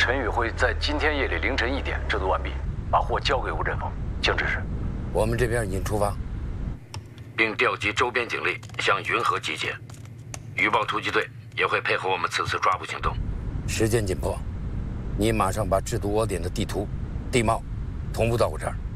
陈宇会在今天夜里凌晨1点制作完毕，把货交给吴振峰。请指示。 我们这边已经出发， 并调集周边警力向云河集结，余报突击队也会配合我们此次抓捕行动。 时间紧迫，你马上把制毒窝点的地图、地貌同步到我这儿。